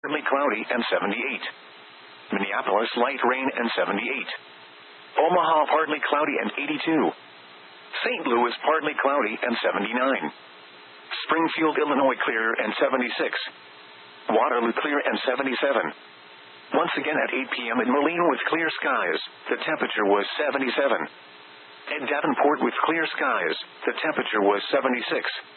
partly cloudy and 78. Minneapolis, light rain and 78. Omaha, partly cloudy and 82. St. Louis, partly cloudy and 79. Springfield, Illinois, clear and 76. Waterloo, clear and 77. Once again at 8 p.m. in Moline with clear skies, the temperature was 77. At Davenport with clear skies, the temperature was 76.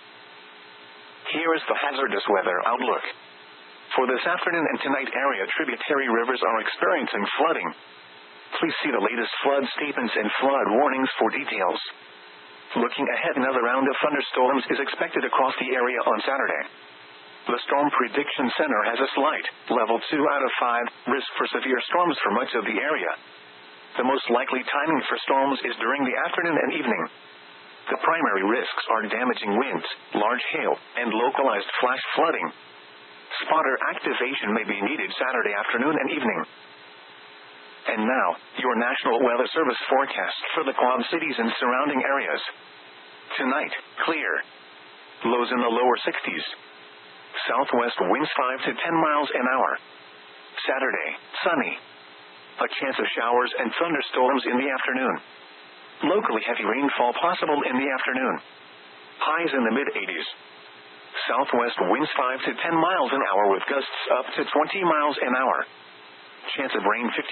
Here is the hazardous weather outlook. For this afternoon and tonight, area tributary rivers are experiencing flooding. Please see the latest flood statements and flood warnings for details. Looking ahead, another round of thunderstorms is expected across the area on Saturday. The Storm Prediction Center has a slight, level 2 out of 5, risk for severe storms for much of the area. The most likely timing for storms is during the afternoon and evening. The primary risks are damaging winds, large hail, and localized flash flooding. Spotter activation may be needed Saturday afternoon and evening. And now, your National Weather Service forecast for the Quad Cities and surrounding areas. Tonight, clear. Lows in the lower 60s. Southwest winds 5 to 10 miles an hour. Saturday, sunny. A chance of showers and thunderstorms in the afternoon. Locally heavy rainfall possible in the afternoon. Highs in the mid-80s. Southwest winds 5 to 10 miles an hour with gusts up to 20 miles an hour. Chance of rain 50%.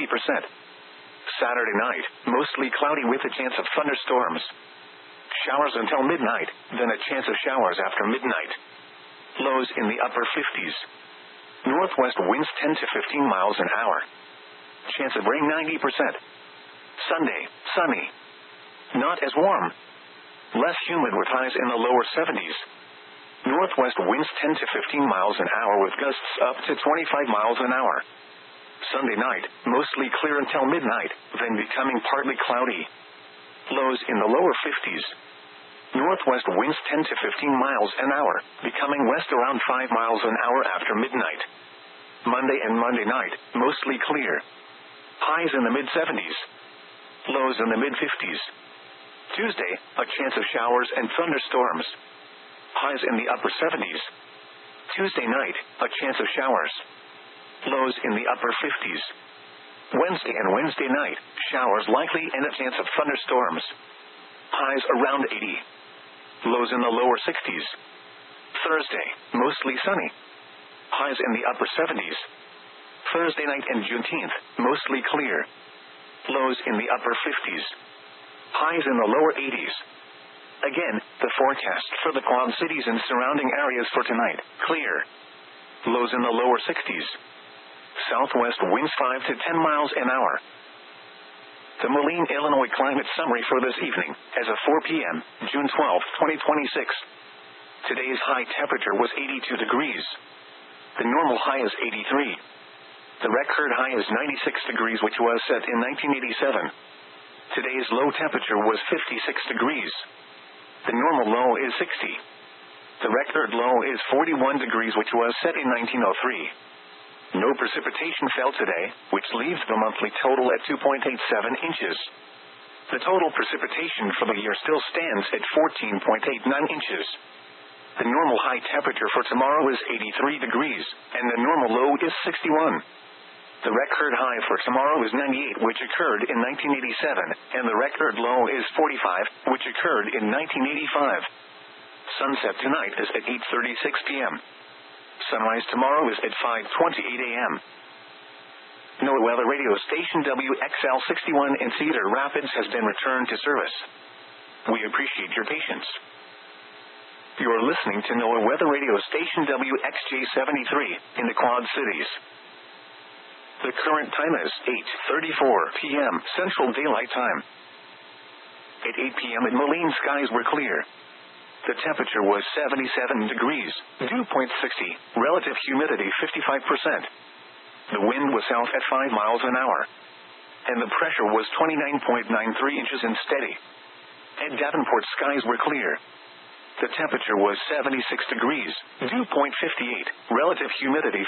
Saturday night, mostly cloudy with a chance of thunderstorms. Showers until midnight, then a chance of showers after midnight. Lows in the upper 50s. Northwest winds 10 to 15 miles an hour. Chance of rain 90%. Sunday, sunny. Not as warm. Less humid with highs in the lower 70s. Northwest winds 10 to 15 miles an hour with gusts up to 25 miles an hour. Sunday night, mostly clear until midnight, then becoming partly cloudy. Lows in the lower 50s. Northwest winds 10 to 15 miles an hour, becoming west around 5 miles an hour after midnight. Monday and Monday night, mostly clear. Highs in the mid-70s. Lows in the mid-50s. Tuesday, a chance of showers and thunderstorms. Highs in the upper 70s. Tuesday night, a chance of showers. Lows in the upper 50s. Wednesday and Wednesday night, showers likely and a chance of thunderstorms. Highs around 80. Lows in the lower 60s. Thursday, mostly sunny. Highs in the upper 70s. Thursday night and Juneteenth, mostly clear. Lows in the upper 50s. Highs in the lower 80s. Again, the forecast for the Quad Cities and surrounding areas for tonight, clear. Lows in the lower 60s. Southwest winds 5 to 10 miles an hour. The Moline, Illinois climate summary for this evening, as of 4 p.m., June 12, 2026. Today's high temperature was 82 degrees. The normal high is 83. The record high is 96 degrees, which was set in 1987. Today's low temperature was 56 degrees. The normal low is 60. The record low is 41 degrees, which was set in 1903. No precipitation fell today, which leaves the monthly total at 2.87 inches. The total precipitation for the year still stands at 14.89 inches. The normal high temperature for tomorrow is 83 degrees, and the normal low is 61. The record high for tomorrow is 98, which occurred in 1987, and the record low is 45, which occurred in 1985. Sunset tonight is at 8:36 p.m. Sunrise tomorrow is at 5:28 a.m. NOAA Weather Radio Station WXL61 in Cedar Rapids has been returned to service. We appreciate your patience. You're listening to NOAA Weather Radio Station WXJ73 in the Quad Cities. The current time is 8:34 p.m. Central Daylight Time. At 8 p.m. in Moline, skies were clear. The temperature was 77 degrees, dew point 60, relative humidity 55%. The wind was south at 5 miles an hour. And the pressure was 29.93 inches and steady. At Davenport, skies were clear. The temperature was 76 degrees, dew point 58, relative humidity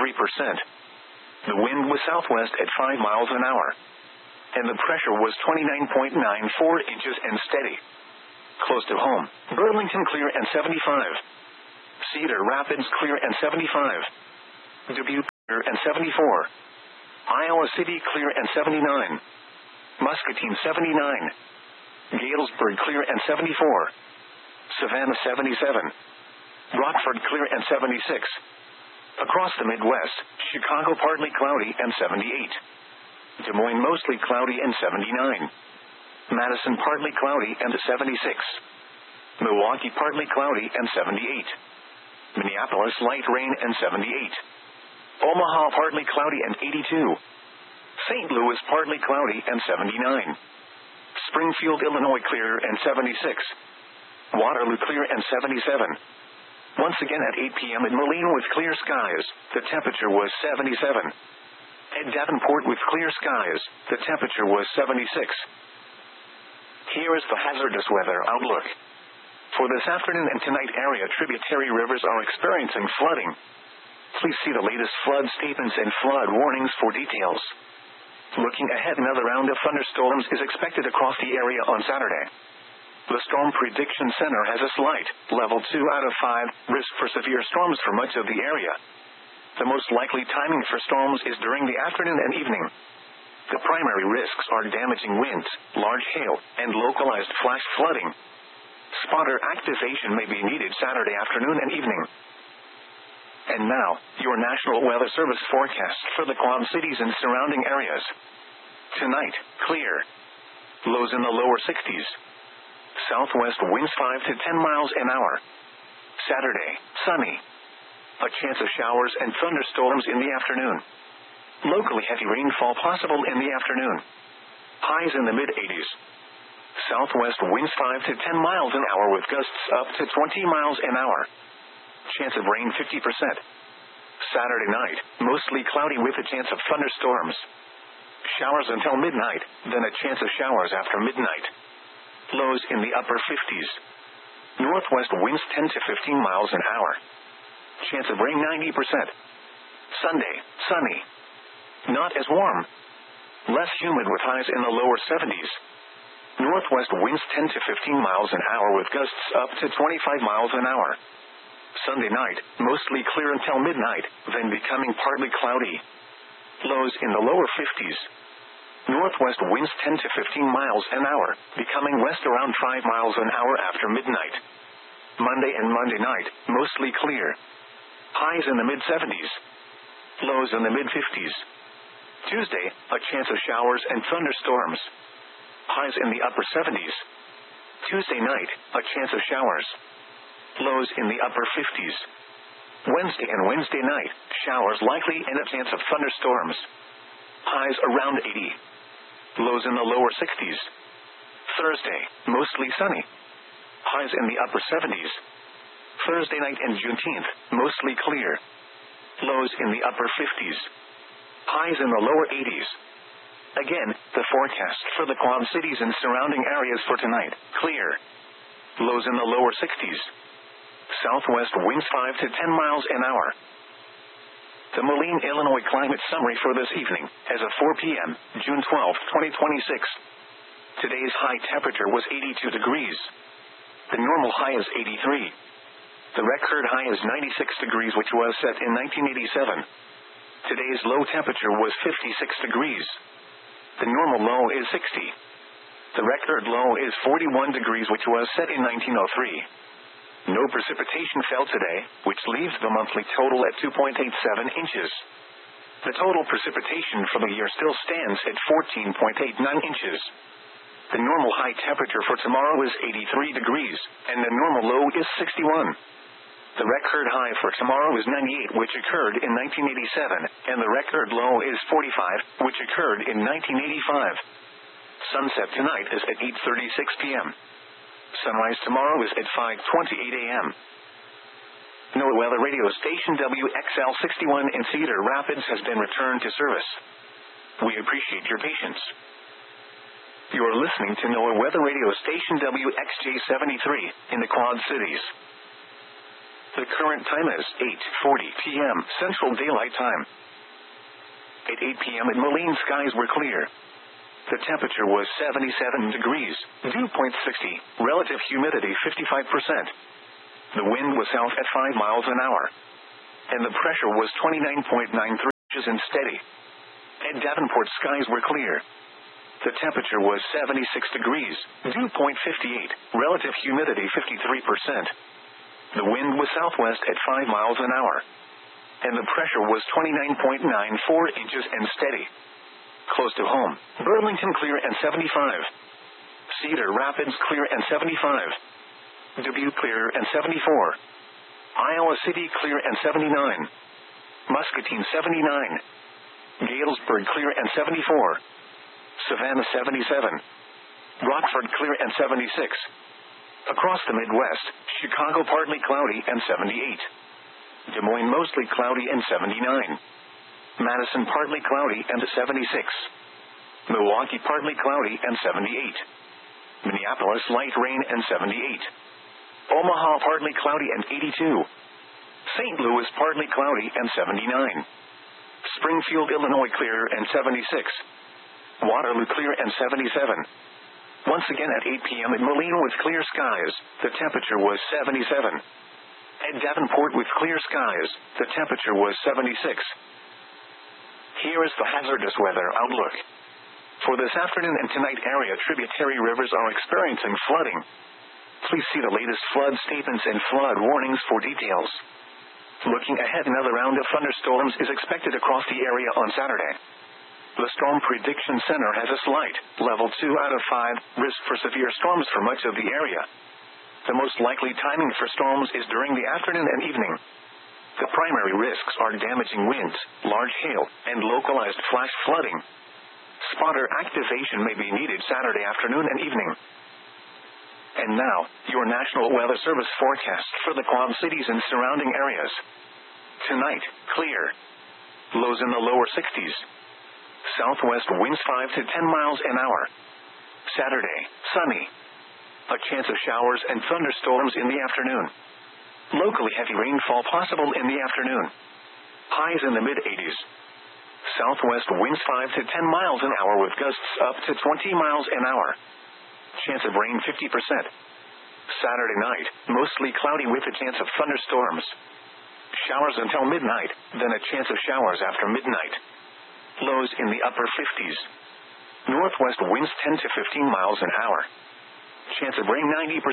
53%. The wind was southwest at 5 miles an hour. And the pressure was 29.94 inches and steady. Close to home, Burlington clear and 75. Cedar Rapids clear and 75. Dubuque clear and 74. Iowa City clear and 79. Muscatine 79. Galesburg clear and 74. Savannah 77. Rockford clear and 76. Across the Midwest, Chicago partly cloudy and 78. Des Moines mostly cloudy and 79. Madison partly cloudy and 76. Milwaukee partly cloudy and 78. Minneapolis light rain and 78. Omaha partly cloudy and 82. St. Louis partly cloudy and 79. Springfield, Illinois clear and 76. Waterloo clear and 77. Once again at 8 p.m. in Moline with clear skies, the temperature was 77. At Davenport with clear skies, the temperature was 76. Here is the hazardous weather outlook. For this afternoon and tonight, area tributary rivers are experiencing flooding. Please see the latest flood statements and flood warnings for details. Looking ahead, another round of thunderstorms is expected across the area on Saturday. The Storm Prediction Center has a slight, level 2 out of 5, risk for severe storms for much of the area. The most likely timing for storms is during the afternoon and evening. The primary risks are damaging winds, large hail, and localized flash flooding. Spotter activation may be needed Saturday afternoon and evening. And now, your National Weather Service forecast for the Quad Cities and surrounding areas. Tonight, clear. Lows in the lower 60s. Southwest winds 5 to 10 miles an hour. Saturday, sunny. A chance of showers and thunderstorms in the afternoon. Locally heavy rainfall possible in the afternoon. Highs in the mid-80s. Southwest winds 5 to 10 miles an hour with gusts up to 20 miles an hour. Chance of rain 50%. Saturday night, mostly cloudy with a chance of thunderstorms. Showers until midnight, then a chance of showers after midnight. Lows in the upper 50s. Northwest winds 10 to 15 miles an hour. Chance of rain 90%. Sunday, sunny. Not as warm. Less humid with highs in the lower 70s. Northwest winds 10 to 15 miles an hour with gusts up to 25 miles an hour. Sunday night, mostly clear until midnight, then becoming partly cloudy. Lows in the lower 50s. Northwest winds 10 to 15 miles an hour, becoming west around 5 miles an hour after midnight. Monday and Monday night, mostly clear. Highs in the mid-70s. Lows in the mid-50s. Tuesday, a chance of showers and thunderstorms. Highs in the upper 70s. Tuesday night, a chance of showers. Lows in the upper 50s. Wednesday and Wednesday night, showers likely and a chance of thunderstorms. Highs around 80. Lows in the lower 60s. Thursday, mostly sunny. Highs in the upper 70s. Thursday night and Juneteenth, mostly clear. Lows in the upper 50s. Highs in the lower 80s. Again, the forecast for the Quad Cities and surrounding areas for tonight, clear. Lows in the lower 60s. Southwest winds 5 to 10 miles an hour. The Moline, Illinois climate summary for this evening, as of 4 p.m., June 12, 2026. Today's high temperature was 82 degrees. The normal high is 83. The record high is 96 degrees, which was set in 1987. Today's low temperature was 56 degrees. The normal low is 60. The record low is 41 degrees, which was set in 1903. No precipitation fell today, which leaves the monthly total at 2.87 inches. The total precipitation for the year still stands at 14.89 inches. The normal high temperature for tomorrow is 83 degrees, and the normal low is 61. The record high for tomorrow is 98, which occurred in 1987, and the record low is 45, which occurred in 1985. Sunset tonight is at 8:36 p.m. Sunrise tomorrow is at 5:28 a.m. NOAA Weather Radio Station WXL61 in Cedar Rapids has been returned to service. We appreciate your patience. You are listening to NOAA Weather Radio Station WXJ73 in the Quad Cities. The current time is 8:40 p.m. Central Daylight Time. At 8 p.m. in Moline, skies were clear. The temperature was 77 degrees, dew point 60, relative humidity 55%. The wind was south at 5 miles an hour, and the pressure was 29.93. and steady. At Davenport, skies were clear. The temperature was 76 degrees, dew point 58, relative humidity 53%. The wind was southwest at 5 miles an hour. And the pressure was 29.94 inches and steady. Close to home, Burlington clear and 75. Cedar Rapids clear and 75. Dubuque clear and 74. Iowa City clear and 79. Muscatine 79. Galesburg clear and 74. Savannah 77. Rockford clear and 76. Across the Midwest, Chicago partly cloudy and 78. Des Moines mostly cloudy and 79. Madison partly cloudy and 76. Milwaukee partly cloudy and 78. Minneapolis light rain and 78. Omaha partly cloudy and 82. St. Louis partly cloudy and 79. Springfield, Illinois clear and 76. Waterloo clear and 77. Once again at 8 p.m. at Moline with clear skies, the temperature was 77. At Davenport with clear skies, the temperature was 76. Here is the hazardous weather outlook. For this afternoon and tonight, area tributary rivers are experiencing flooding. Please see the latest flood statements and flood warnings for details. Looking ahead, another round of thunderstorms is expected across the area on Saturday. The Storm Prediction Center has a slight, level 2 out of 5, risk for severe storms for much of the area. The most likely timing for storms is during the afternoon and evening. The primary risks are damaging winds, large hail, and localized flash flooding. Spotter activation may be needed Saturday afternoon and evening. And now, your National Weather Service forecast for the Quad Cities and surrounding areas. Tonight, clear. Lows in the lower 60s. Southwest winds 5 to 10 miles an hour. Saturday, sunny. A chance of showers and thunderstorms in the afternoon. Locally heavy rainfall possible in the afternoon. Highs in the mid-80s. Southwest winds 5 to 10 miles an hour with gusts up to 20 miles an hour. Chance of rain 50%. Saturday night, mostly cloudy with a chance of thunderstorms. Showers until midnight, then a chance of showers after midnight. Lows in the upper 50s. Northwest winds 10 to 15 miles an hour. Chance of rain 90%.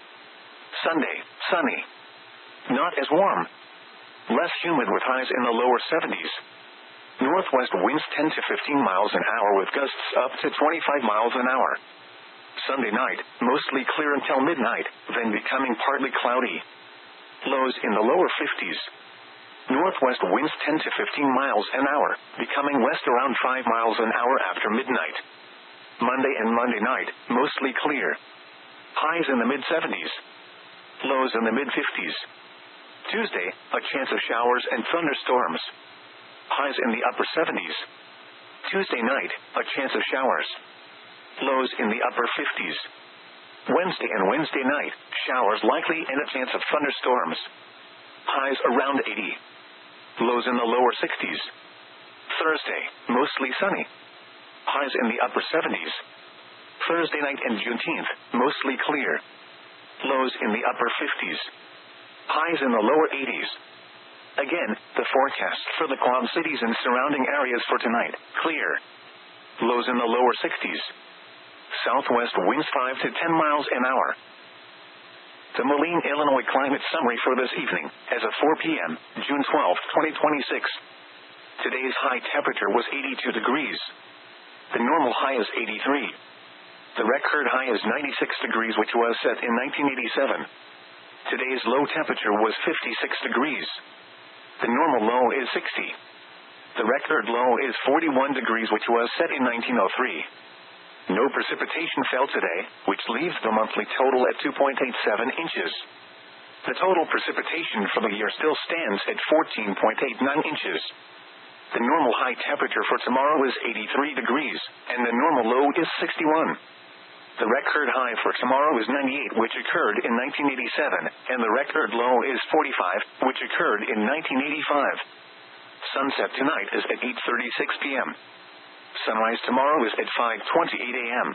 Sunday, sunny. Not as warm. Less humid with highs in the lower 70s. Northwest winds 10 to 15 miles an hour with gusts up to 25 miles an hour. Sunday night, mostly clear until midnight, then becoming partly cloudy. Lows in the lower 50s. Northwest winds 10 to 15 miles an hour, becoming west around 5 miles an hour after midnight. Monday and Monday night, mostly clear. Highs in the mid-70s. Lows in the mid-50s. Tuesday, a chance of showers and thunderstorms. Highs in the upper 70s. Tuesday night, a chance of showers. Lows in the upper 50s. Wednesday and Wednesday night, showers likely and a chance of thunderstorms. Highs around 80. Lows in the lower 60s. Thursday, mostly sunny. Highs in the upper 70s. Thursday night and Juneteenth, mostly clear. Lows in the upper 50s. Highs in the lower 80s. Again, the forecast for the Quad Cities and surrounding areas for tonight, clear. Lows in the lower 60s. Southwest winds 5 to 10 miles an hour. The Moline, Illinois climate summary for this evening, as of 4 p.m., June 12, 2026. Today's high temperature was 82 degrees. The normal high is 83. The record high is 96 degrees, which was set in 1987. Today's low temperature was 56 degrees. The normal low is 60. The record low is 41 degrees, which was set in 1903. No precipitation fell today, which leaves the monthly total at 2.87 inches. The total precipitation for the year still stands at 14.89 inches. The normal high temperature for tomorrow is 83 degrees, and the normal low is 61. The record high for tomorrow is 98, which occurred in 1987, and the record low is 45, which occurred in 1985. Sunset tonight is at 8:36 p.m. Sunrise tomorrow is at 5:28 a.m.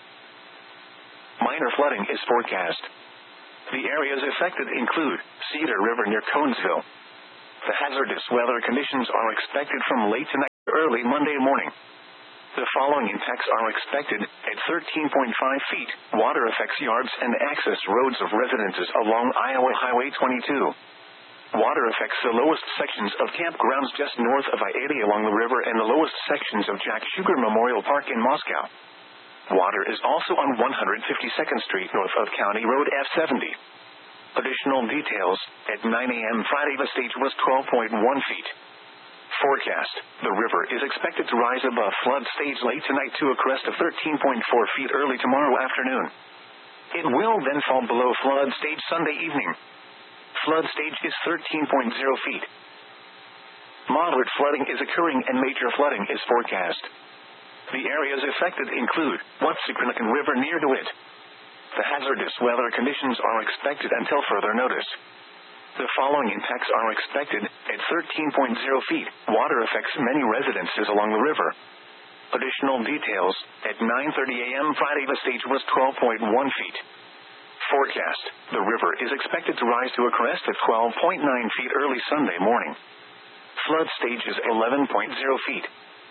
Minor flooding is forecast. The areas affected include Cedar River near Conesville. The hazardous weather conditions are expected from late tonight. early Monday morning. The following impacts are expected at 13.5 feet. Water affects yards and access roads of residences along Iowa Highway 22. Water affects the lowest sections of campgrounds just north of I-80 along the river and the lowest sections of Jack Sugar Memorial Park in Moscow. Water is also on 152nd Street north of County Road F70. Additional details, at 9 a.m. Friday the stage was 12.1 feet. Forecast, the river is expected to rise above flood stage late tonight to a crest of 13.4 feet early tomorrow afternoon. It will then fall below flood stage Sunday evening. Flood stage is 13.0 feet. Moderate flooding is occurring and major flooding is forecast. The areas affected include Watsakanakan River near DeWitt. The hazardous weather conditions are expected until further notice. The following impacts are expected at 13.0 feet. Water affects many residences along the river. Additional details, at 9:30 a.m. Friday the stage was 12.1 feet. Forecast, the river is expected to rise to a crest at 12.9 feet early Sunday morning. Flood stage is 11.0 feet.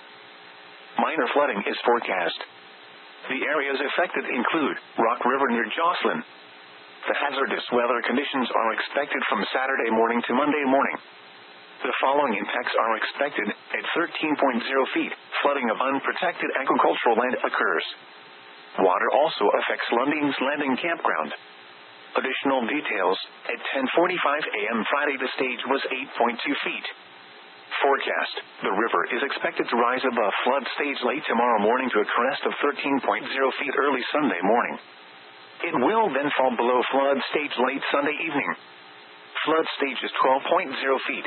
Minor flooding is forecast. The areas affected include Rock River near Jocelyn. The hazardous weather conditions are expected from Saturday morning to Monday morning. The following impacts are expected at 13.0 feet. Flooding of unprotected agricultural land occurs. Water also affects Lunding's Landing Campground. Additional details, at 10:45 a.m. Friday the stage was 8.2 feet. Forecast, the river is expected to rise above flood stage late tomorrow morning to a crest of 13.0 feet early Sunday morning. It will then fall below flood stage late Sunday evening. Flood stage is 12.0 feet.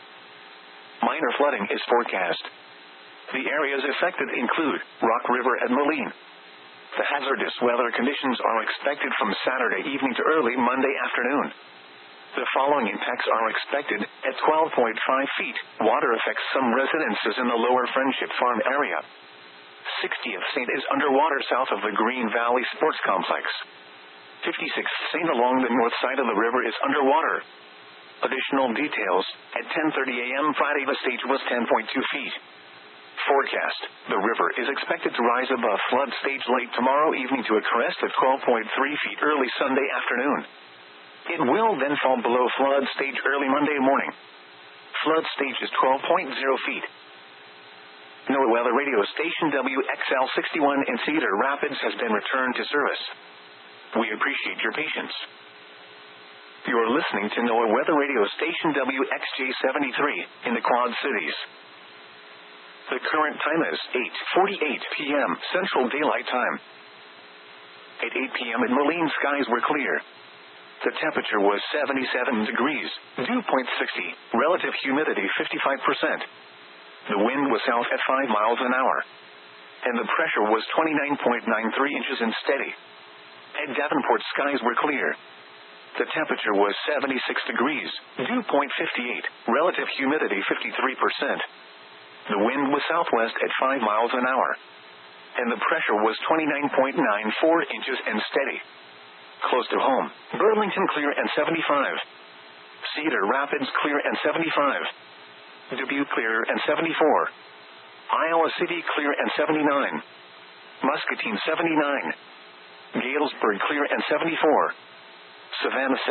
Minor flooding is forecast. The areas affected include Rock River and Moline. The hazardous weather conditions are expected from Saturday evening to early Monday afternoon. The following impacts are expected at 12.5 feet. Water affects some residences in the lower Friendship Farm area. 60th St. is underwater south of the Green Valley Sports Complex. 56th St. along the north side of the river is underwater. Additional details, at 10:30 a.m. Friday the stage was 10.2 feet. Forecast, the river is expected to rise above flood stage late tomorrow evening to a crest of 12.3 feet early Sunday afternoon. It will then fall below flood stage early Monday morning. Flood stage is 12.0 feet. NOAA Weather Radio Station WXL61 in Cedar Rapids has been returned to service. We appreciate your patience. You are listening to NOAA Weather Radio Station WXJ73 in the Quad Cities. The current time is 8:48 p.m. Central Daylight Time. At 8 p.m. in Moline, skies were clear. The temperature was 77 degrees, dew point 60, relative humidity 55%. The wind was south at 5 miles an hour. And the pressure was 29.93 inches and steady. At Davenport, skies were clear. The temperature was 76 degrees, dew point 58, relative humidity 53%. The wind was southwest at 5 miles an hour. And the pressure was 29.94 inches and steady. Close to home, Burlington clear and 75. Cedar Rapids clear and 75. Dubuque clear and 74. Iowa City clear and 79. Muscatine 79. Galesburg clear and 74. Savannah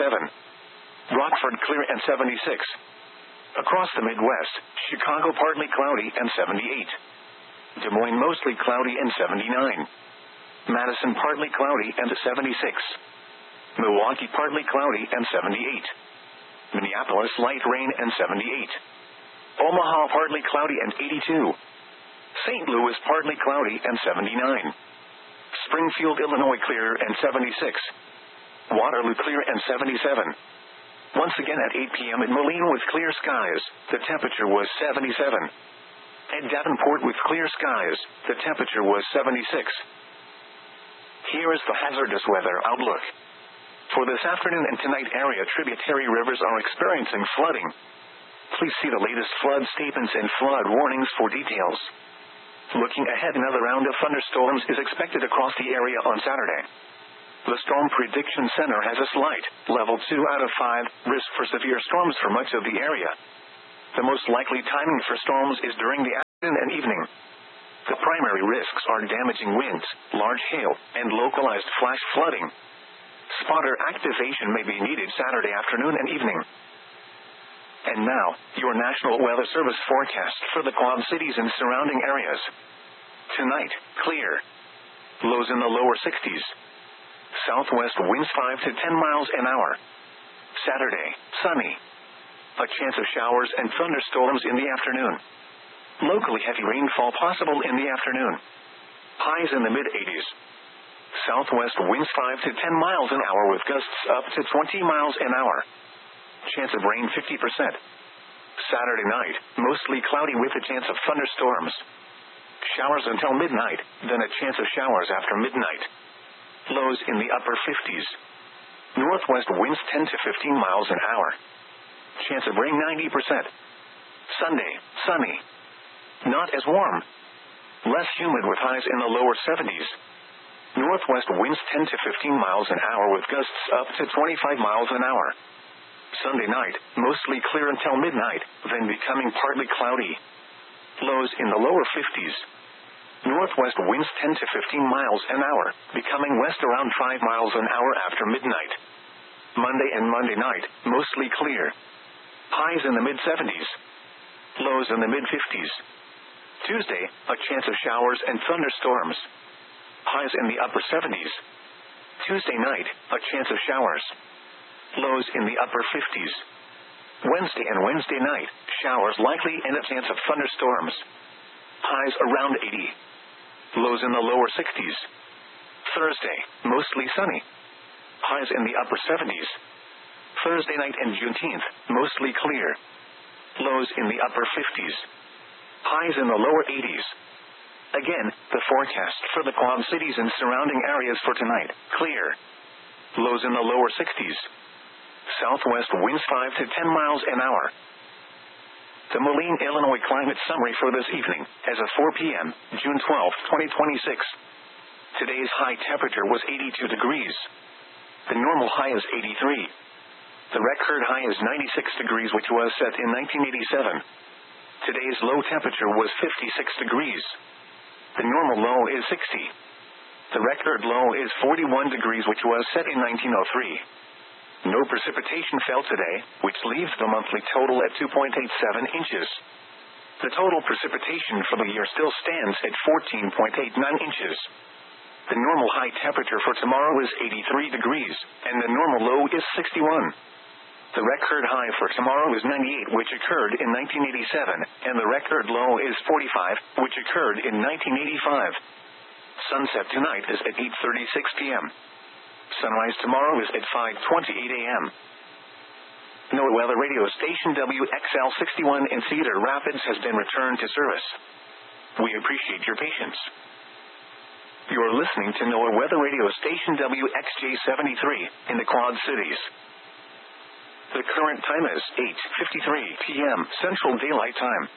77. Rockford clear and 76. Across the Midwest, Chicago partly cloudy and 78. Des Moines mostly cloudy and 79. Madison partly cloudy and 76. Milwaukee partly cloudy and 78. Minneapolis light rain and 78. Omaha partly cloudy and 82. St. Louis partly cloudy and 79. Springfield, Illinois clear and 76. Waterloo clear and 77. Once again at 8 p.m. in Moline with clear skies, the temperature was 77. At Davenport with clear skies, the temperature was 76. Here is the hazardous weather outlook. For this afternoon and tonight, area tributary rivers are experiencing flooding. Please see the latest flood statements and flood warnings for details. Looking ahead, another round of thunderstorms is expected across the area on Saturday. The Storm Prediction Center has a slight, level 2 out of 5, risk for severe storms for much of the area. The most likely timing for storms is during the and evening. The primary risks are damaging winds, large hail, and localized flash flooding. Spotter activation may be needed Saturday afternoon and evening. And now, your National Weather Service forecast for the Quad Cities and surrounding areas. Tonight, clear. Lows in the lower 60s. Southwest winds 5 to 10 miles an hour. Saturday, sunny. A chance of showers and thunderstorms in the afternoon. Locally heavy rainfall possible in the afternoon. Highs in the mid-80s. Southwest winds 5 to 10 miles an hour with gusts up to 20 miles an hour. Chance of rain 50%. Saturday night, mostly cloudy with a chance of thunderstorms. Showers until midnight, then a chance of showers after midnight. Lows in the upper 50s. Northwest winds 10 to 15 miles an hour. Chance of rain 90%. Sunday, sunny. Not as warm. Less humid with highs in the lower 70s. Northwest winds 10 to 15 miles an hour with gusts up to 25 miles an hour. Sunday night, mostly clear until midnight, then becoming partly cloudy. Lows in the lower 50s. Northwest winds 10 to 15 miles an hour, becoming west around 5 miles an hour after midnight. Monday and Monday night, mostly clear. Highs in the mid-70s. Lows in the mid-50s. Tuesday, a chance of showers and thunderstorms. Highs in the upper 70s. Tuesday night, a chance of showers. Lows in the upper 50s. Wednesday and Wednesday night, showers likely and a chance of thunderstorms. Highs around 80. Lows in the lower 60s. Thursday, mostly sunny. Highs in the upper 70s. Thursday night and Juneteenth, mostly clear. Lows in the upper 50s. Highs in the lower 80s. Again, the forecast for the Quad Cities and surrounding areas for tonight, clear. Lows in the lower 60s. Southwest winds 5 to 10 miles an hour. The Moline, Illinois climate summary for this evening, as of 4 p.m., June 12, 2026. Today's high temperature was 82 degrees. The normal high is 83. The record high is 96 degrees, which was set in 1987. Today's low temperature was 56 degrees. The normal low is 60. The record low is 41 degrees, which was set in 1903. No precipitation fell today, which leaves the monthly total at 2.87 inches. The total precipitation for the year still stands at 14.89 inches. The normal high temperature for tomorrow is 83 degrees, and the normal low is 61. The record high for tomorrow is 98, which occurred in 1987, and the record low is 45, which occurred in 1985. Sunset tonight is at 8:36 p.m. Sunrise tomorrow is at 5:28 a.m. NOAA Weather Radio Station WXL61 in Cedar Rapids has been returned to service. We appreciate your patience. You are listening to NOAA Weather Radio Station WXJ73 in the Quad Cities. The current time is 8:53 p.m. Central Daylight Time.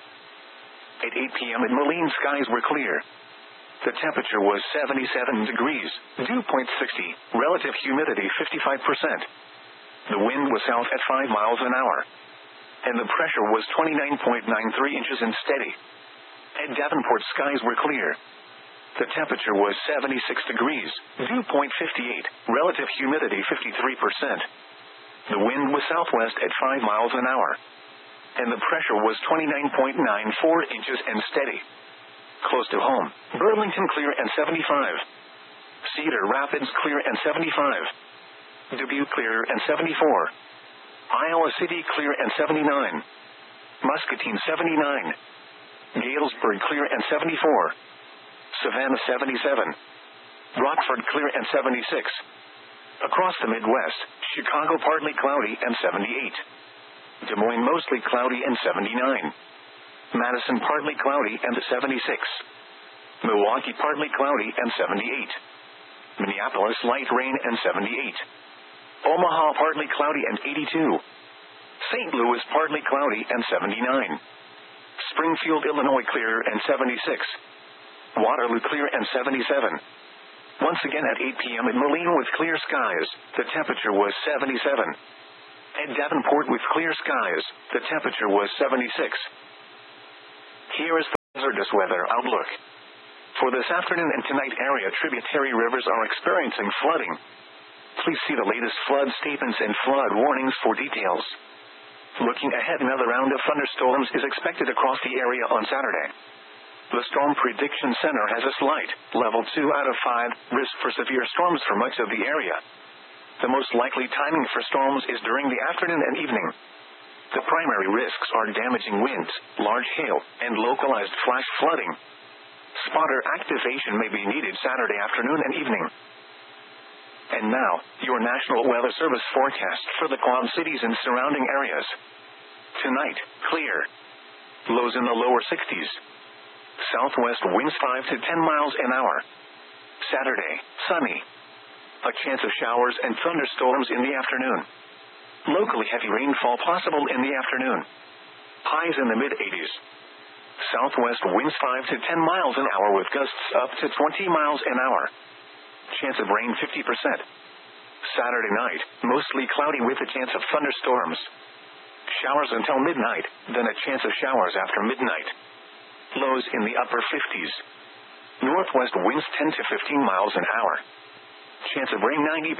At 8 p.m. in Moline, skies were clear. The temperature was 77 degrees, dew point 60, relative humidity 55%. The wind was south at 5 miles an hour. And the pressure was 29.93 inches and steady. At Davenport, skies were clear. The temperature was 76 degrees, dew point 58, relative humidity 53%. The wind was southwest at 5 miles an hour. And the pressure was 29.94 inches and steady. Close to home, Burlington clear and 75. Cedar Rapids clear and 75. Dubuque clear and 74. Iowa City clear and 79. Muscatine 79. Galesburg clear and 74. Savannah 77. Rockford clear and 76. Across the Midwest, Chicago partly cloudy and 78. Des Moines mostly cloudy and 79. Madison partly cloudy and 76. Milwaukee partly cloudy and 78. Minneapolis light rain and 78. Omaha partly cloudy and 82. St. Louis partly cloudy and 79. Springfield, Illinois clear and 76. Waterloo clear and 77. Once again at 8 p.m. in Moline with clear skies, the temperature was 77. At Davenport with clear skies, the temperature was 76. Here is the hazardous weather outlook. For this afternoon and tonight, area tributary rivers are experiencing flooding. Please see the latest flood statements and flood warnings for details. Looking ahead, another round of thunderstorms is expected across the area on Saturday. The Storm Prediction Center has a slight, level 2 out of 5, risk for severe storms for much of the area. The most likely timing for storms is during the afternoon and evening. The primary risks are damaging winds, large hail, and localized flash flooding. Spotter activation may be needed Saturday afternoon and evening. And now, your National Weather Service forecast for the Quad Cities and surrounding areas. Tonight, clear. Lows in the lower 60s. Southwest winds 5 to 10 miles an hour. Saturday, sunny. A chance of showers and thunderstorms in the afternoon. Locally heavy rainfall possible in the afternoon. Highs in the mid-80s. Southwest winds 5 to 10 miles an hour with gusts up to 20 miles an hour. Chance of rain 50%. Saturday night, mostly cloudy with a chance of thunderstorms. Showers until midnight, then a chance of showers after midnight. Lows in the upper 50s. Northwest winds 10 to 15 miles an hour. Chance of rain 90%.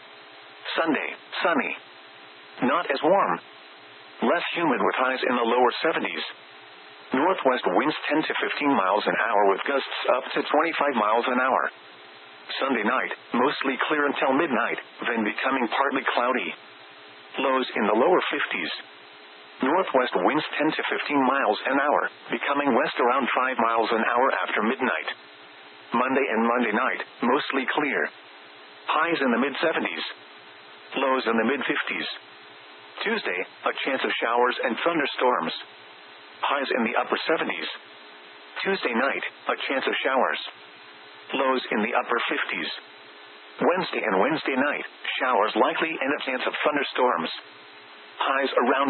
Sunday, sunny. Not as warm. Less humid with highs in the lower 70s. Northwest winds 10 to 15 miles an hour with gusts up to 25 miles an hour. Sunday night, mostly clear until midnight, then becoming partly cloudy. Lows in the lower 50s. Northwest winds 10 to 15 miles an hour, becoming west around 5 miles an hour after midnight. Monday and Monday night, mostly clear. Highs in the mid-70s. Lows in the mid-50s. Tuesday, a chance of showers and thunderstorms. Highs in the upper 70s. Tuesday night, a chance of showers. Lows in the upper 50s. Wednesday and Wednesday night, showers likely and a chance of thunderstorms. Highs around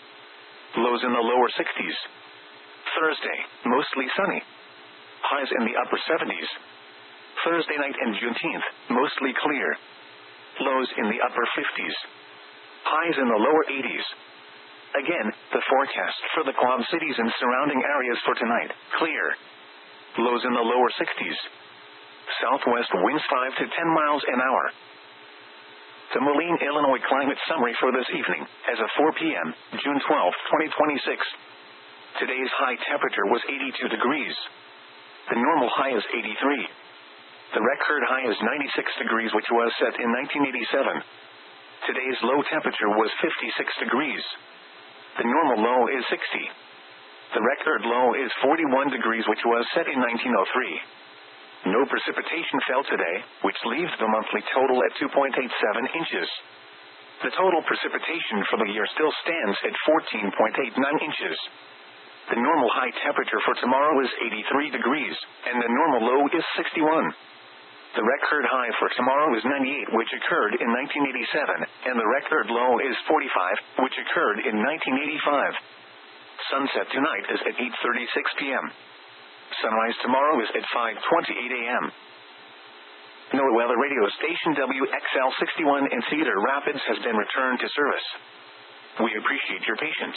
80. Lows in the lower 60s. Thursday, mostly sunny. Highs in the upper 70s. Thursday night and Juneteenth, mostly clear. Lows in the upper 50s. Highs in the lower 80s. Again, the forecast for the Quad Cities and surrounding areas for tonight, clear. Lows in the lower 60s. Southwest winds 5 to 10 miles an hour. The Moline, Illinois climate summary for this evening, as of 4 p.m., June 12, 2026. Today's high temperature was 82 degrees. The normal high is 83. The record high is 96 degrees, which was set in 1987. Today's low temperature was 56 degrees. The normal low is 60. The record low is 41 degrees, which was set in 1903. No precipitation fell today, which leaves the monthly total at 2.87 inches. The total precipitation for the year still stands at 14.89 inches. The normal high temperature for tomorrow is 83 degrees, and the normal low is 61. The record high for tomorrow is 98, which occurred in 1987, and the record low is 45, which occurred in 1985. Sunset tonight is at 8:36 p.m. Sunrise tomorrow is at 5:28 a.m. NOAA Weather Radio Station WXL61 in Cedar Rapids has been returned to service. We appreciate your patience.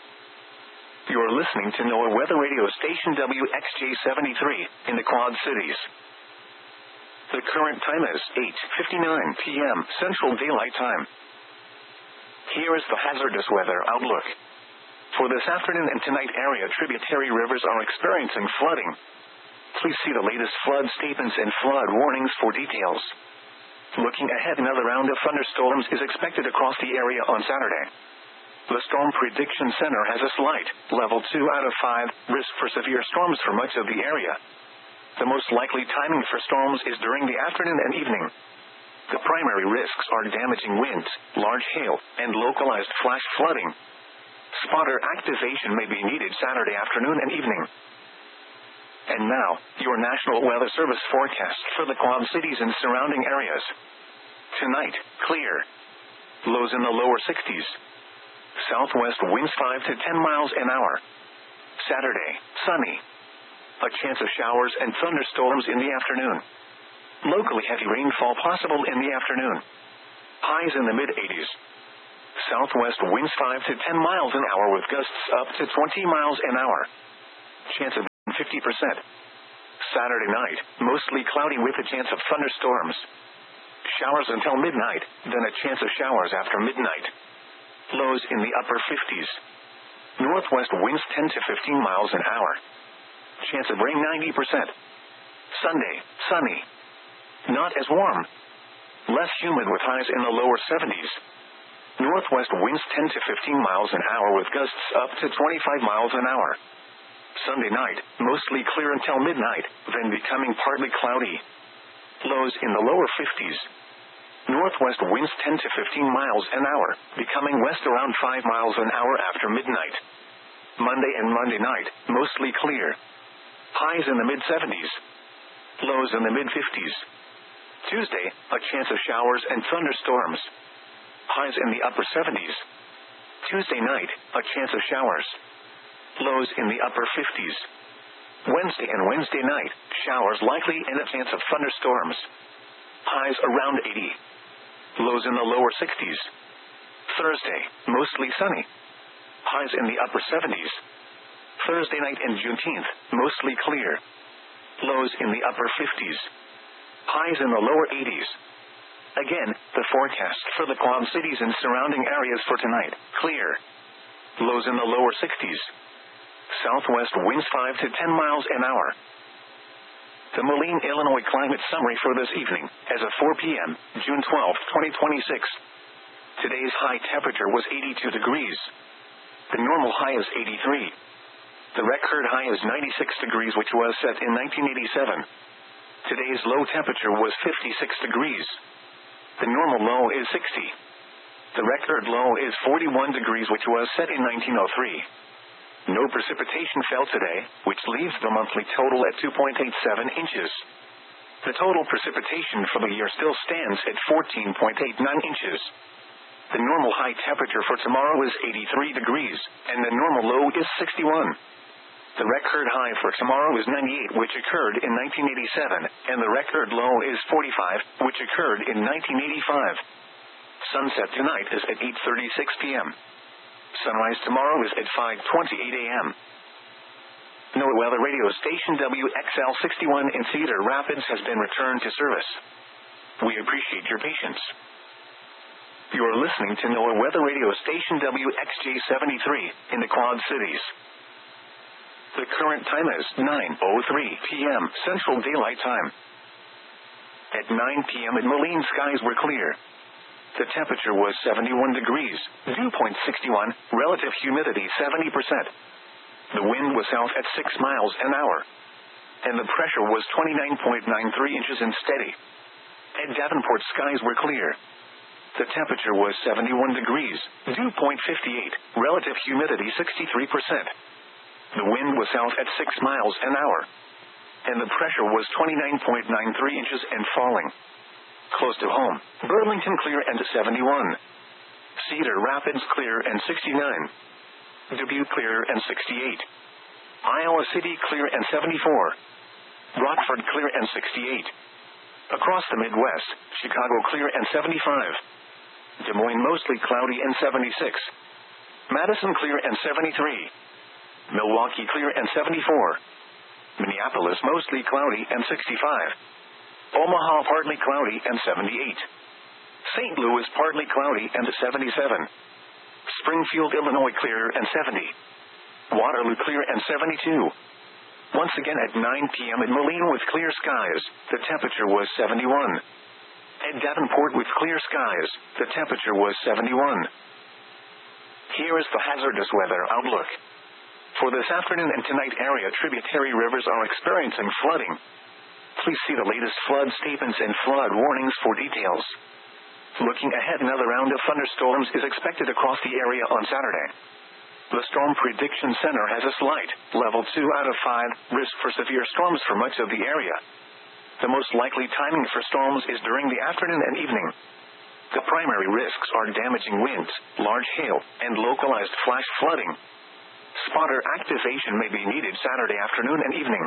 You are listening to NOAA Weather Radio Station WXJ73 in the Quad Cities. The current time is 8:59 p.m. Central Daylight Time. Here is the hazardous weather outlook. For this afternoon and tonight, area tributary rivers are experiencing flooding. Please see the latest flood statements and flood warnings for details. Looking ahead, another round of thunderstorms is expected across the area on Saturday. The Storm Prediction Center has a slight, level 2 out of 5, risk for severe storms for much of the area. The most likely timing for storms is during the afternoon and evening. The primary risks are damaging winds, large hail, and localized flash flooding. Spotter activation may be needed Saturday afternoon and evening. And now, your National Weather Service forecast for the Quad Cities and surrounding areas. Tonight, clear. Lows in the lower 60s. Southwest winds 5 to 10 miles an hour. Saturday, sunny. A chance of showers and thunderstorms in the afternoon. Locally heavy rainfall possible in the afternoon. Highs in the mid-80s. Southwest winds 5 to 10 miles an hour with gusts up to 20 miles an hour. Chance of 50%. Saturday night, mostly cloudy with a chance of thunderstorms. Showers until midnight, then a chance of showers after midnight. Lows in the upper 50s. Northwest winds 10 to 15 miles an hour. Chance of rain 90%. Sunday, sunny. Not as warm. Less humid with highs in the lower 70s. Northwest winds 10 to 15 miles an hour with gusts up to 25 miles an hour. Sunday night, mostly clear until midnight, then becoming partly cloudy. Lows in the lower 50s. Northwest winds 10 to 15 miles an hour, becoming west around 5 miles an hour after midnight. Monday and Monday night, mostly clear. Highs in the mid-70s. Lows in the mid-50s. Tuesday, a chance of showers and thunderstorms. Highs in the upper 70s. Tuesday night, a chance of showers. Lows in the upper 50s. Wednesday and Wednesday night, showers likely and a chance of thunderstorms. Highs around 80. Lows in the lower 60s. Thursday, mostly sunny. Highs in the upper 70s. Thursday night and Juneteenth, mostly clear. Lows in the upper 50s. Highs in the lower 80s. Again, the forecast for the Quad Cities and surrounding areas for tonight, clear. Lows in the lower 60s. Southwest winds 5 to 10 miles an hour. The Moline, Illinois climate summary for this evening, as of 4 p.m., June 12, 2026. Today's high temperature was 82 degrees. The normal high is 83. The record high is 96 degrees, which was set in 1987. Today's low temperature was 56 degrees. The normal low is 60. The record low is 41 degrees, which was set in 1903. No precipitation fell today, which leaves the monthly total at 2.87 inches. The total precipitation for the year still stands at 14.89 inches. The normal high temperature for tomorrow is 83 degrees, and the normal low is 61. The record high for tomorrow is 98, which occurred in 1987, and the record low is 45, which occurred in 1985. Sunset tonight is at 8:36 p.m. Sunrise tomorrow is at 5:28 a.m. NOAA Weather Radio Station WXL61 in Cedar Rapids has been returned to service. We appreciate your patience. You are listening to NOAA Weather Radio Station WXJ73 in the Quad Cities. The current time is 9:03 p.m. Central Daylight Time. At 9 p.m. at Moline, skies were clear. The temperature was 71 degrees, dew point 61, relative humidity 70%. The wind was south at 6 miles an hour. And the pressure was 29.93 inches and steady. At Davenport, skies were clear. The temperature was 71 degrees, dew point 58, relative humidity 63%. The wind was south at 6 miles an hour. And the pressure was 29.93 inches and falling. Close to home, Burlington clear and 71. Cedar Rapids clear and 69. Dubuque clear and 68. Iowa City clear and 74. Rockford clear and 68. Across the Midwest, Chicago clear and 75. Des Moines mostly cloudy and 76. Madison clear and 73. Milwaukee clear and 74. Minneapolis mostly cloudy and 65. Omaha partly cloudy and 78. St. Louis partly cloudy and 77. Springfield, Illinois clear and 70. Waterloo clear and 72. Once again at 9 p.m. at Moline with clear skies, the temperature was 71. At Davenport with clear skies, the temperature was 71. Here is the hazardous weather outlook. For this afternoon and tonight, area tributary rivers are experiencing flooding. Please see the latest flood statements and flood warnings for details. Looking ahead, another round of thunderstorms is expected across the area on Saturday. The Storm Prediction Center has a slight, level 2 out of 5, risk for severe storms for much of the area. The most likely timing for storms is during the afternoon and evening. The primary risks are damaging winds, large hail, and localized flash flooding. Spotter activation may be needed Saturday afternoon and evening.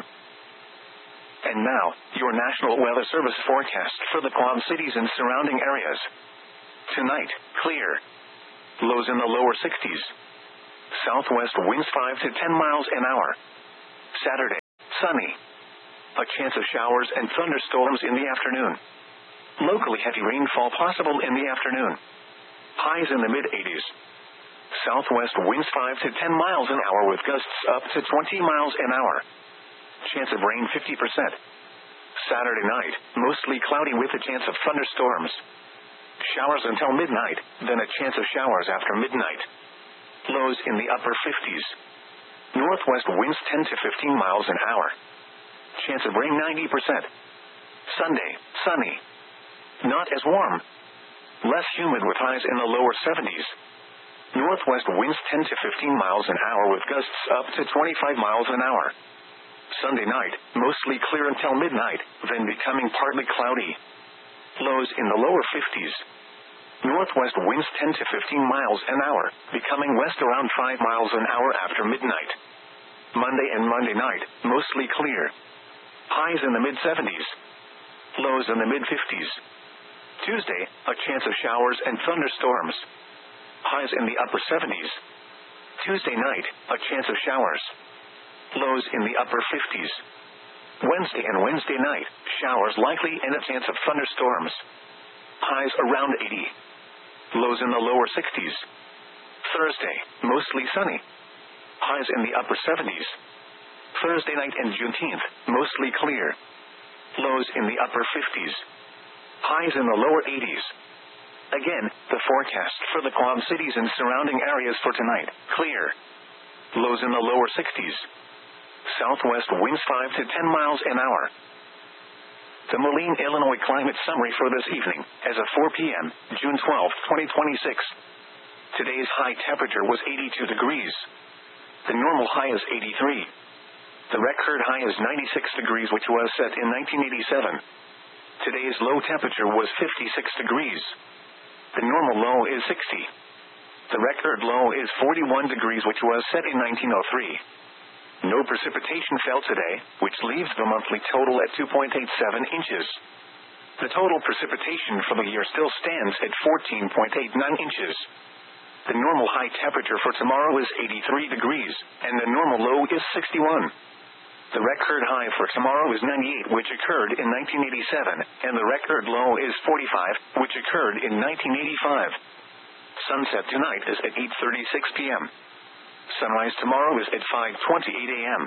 And now, your National Weather Service forecast for the Quad Cities and surrounding areas. Tonight, clear. Lows in the lower 60s. Southwest winds 5 to 10 miles an hour. Saturday, sunny. A chance of showers and thunderstorms in the afternoon. Locally heavy rainfall possible in the afternoon. Highs in the mid-80s. Southwest winds 5 to 10 miles an hour with gusts up to 20 miles an hour. Chance of rain 50%. Saturday night, mostly cloudy with a chance of thunderstorms. Showers until midnight, then a chance of showers after midnight. Lows in the upper 50s. Northwest winds 10 to 15 miles an hour. Chance of rain 90%. Sunday, sunny. Not as warm. Less humid with highs in the lower 70s. Northwest winds 10 to 15 miles an hour with gusts up to 25 miles an hour. Sunday night, mostly clear until midnight, then becoming partly cloudy. Lows in the lower 50s. Northwest winds 10 to 15 miles an hour, becoming west around 5 miles an hour after midnight. Monday and Monday night, mostly clear. Highs in the mid-70s. Lows in the mid-50s. Tuesday, a chance of showers and thunderstorms. Highs in the upper 70s. Tuesday night, a chance of showers. Lows in the upper 50s. Wednesday and Wednesday night, showers likely and a chance of thunderstorms. Highs around 80. Lows in the lower 60s. Thursday, mostly sunny. Highs in the upper 70s. Thursday night and Juneteenth, mostly clear. Lows in the upper 50s. Highs in the lower 80s. Again, the forecast for the Quad Cities and surrounding areas for tonight, clear. Lows in the lower 60s. Southwest winds 5 to 10 miles an hour. The Moline, Illinois climate summary for this evening, as of 4 p.m., June 12, 2026. Today's high temperature was 82 degrees. The normal high is 83. The record high is 96 degrees, which was set in 1987. Today's low temperature was 56 degrees. The normal low is 60. The record low is 41 degrees, which was set in 1903. No precipitation fell today, which leaves the monthly total at 2.87 inches. The total precipitation for the year still stands at 14.89 inches. The normal high temperature for tomorrow is 83 degrees, and the normal low is 61. The record high for tomorrow is 98, which occurred in 1987, and the record low is 45, which occurred in 1985. Sunset tonight is at 8:36 p.m. Sunrise tomorrow is at 5:28 a.m.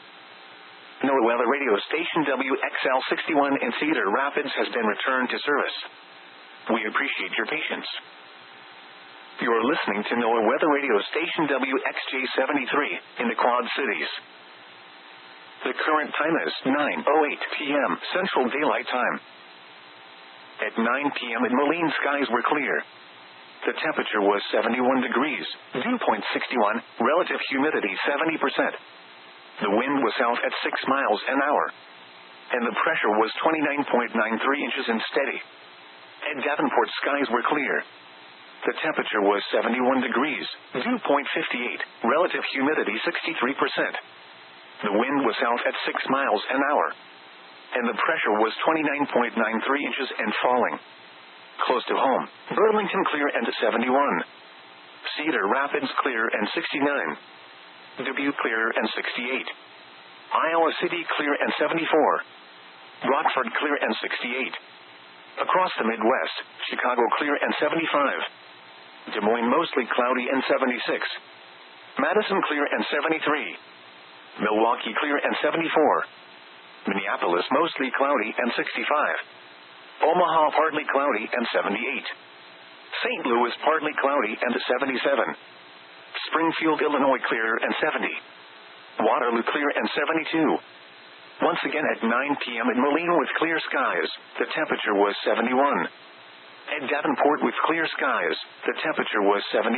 NOAA Weather Radio Station WXL 61 in Cedar Rapids has been returned to service. We appreciate your patience. You are listening to NOAA Weather Radio Station WXJ 73 in the Quad Cities. The current time is 9:08 p.m. Central Daylight Time. At 9 p.m. in Moline, skies were clear. The temperature was 71 degrees, dew point 61, relative humidity 70%. The wind was south at 6 miles an hour. And the pressure was 29.93 inches and steady. At Davenport, skies were clear. The temperature was 71 degrees, dew point 58, relative humidity 63%. The wind was south at 6 miles an hour. And the pressure was 29.93 inches and falling. Close to home, Burlington clear and 71. Cedar Rapids clear and 69. Dubuque clear and 68. Iowa City clear and 74. Rockford clear and 68. Across the Midwest, Chicago clear and 75. Des Moines mostly cloudy and 76. Madison clear and 73. Milwaukee clear and 74. Minneapolis mostly cloudy and 65. Omaha partly cloudy and 78. St. Louis partly cloudy and 77. Springfield, Illinois clear and 70. Waterloo clear and 72. Once again at 9 p.m. in Moline with clear skies, the temperature was 71. At Davenport with clear skies, the temperature was 71.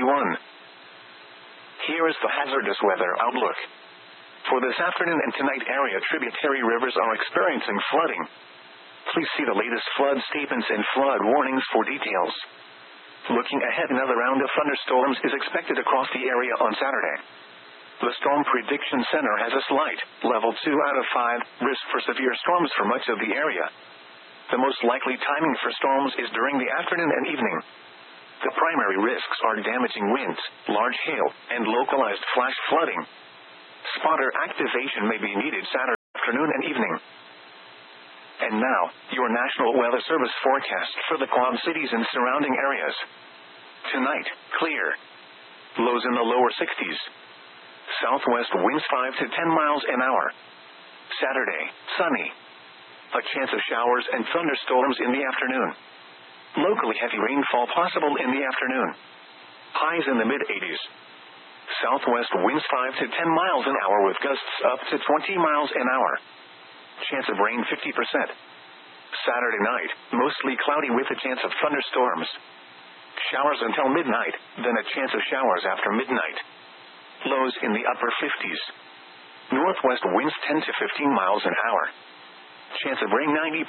Here is the hazardous weather outlook. For this afternoon and tonight, area tributary rivers are experiencing flooding. Please see the latest flood statements and flood warnings for details. Looking ahead, another round of thunderstorms is expected across the area on Saturday. The Storm Prediction Center has a slight, level 2 out of 5, risk for severe storms for much of the area. The most likely timing for storms is during the afternoon and evening. The primary risks are damaging winds, large hail, and localized flash flooding. Spotter activation may be needed Saturday afternoon. afternoon and evening. And now, your National Weather Service forecast for the Quad Cities and surrounding areas. Tonight, clear. Lows in the lower 60s. Southwest winds 5 to 10 miles an hour. Saturday, sunny. A chance of showers and thunderstorms in the afternoon. Locally heavy rainfall possible in the afternoon. Highs in the mid-80s. Southwest winds 5 to 10 miles an hour with gusts up to 20 miles an hour. Chance of rain 50%. Saturday night, mostly cloudy with a chance of thunderstorms. Showers until midnight, then a chance of showers after midnight. Lows in the upper 50s. Northwest winds 10 to 15 miles an hour. Chance of rain 90%.